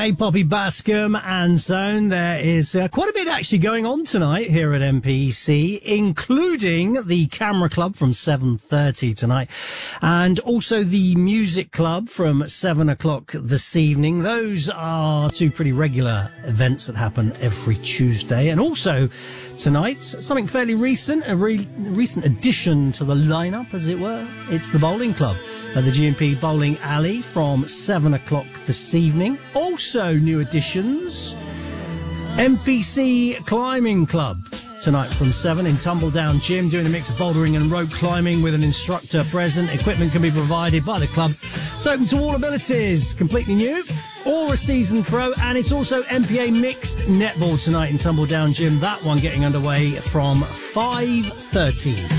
Hey, Poppy Bascom and Zone. There is quite a bit actually going on tonight here at MPC, including the Camera Club from 7:30 tonight, and also the Music Club from 7 o'clock this evening. Those are two pretty regular events that happen every Tuesday. And also tonight, something fairly recent, a recent addition to the lineup, as it were. It's the Bowling Club at the G&P Bowling Alley from 7 o'clock this evening. Also new additions, MPC Climbing Club tonight from 7 in Tumbledown Gym, doing a mix of bouldering and rope climbing with an instructor present. Equipment can be provided by the club. It's open to all abilities, completely new or a seasoned pro, and it's also MPA Mixed Netball tonight in Tumbledown Gym. That one getting underway from 5:30.